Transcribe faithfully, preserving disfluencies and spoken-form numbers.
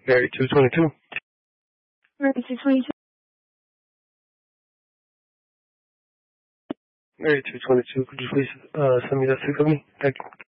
Area two twenty-two. Area two twenty-two. Area two twenty-two, could you please uh, send me that signal? Thank you.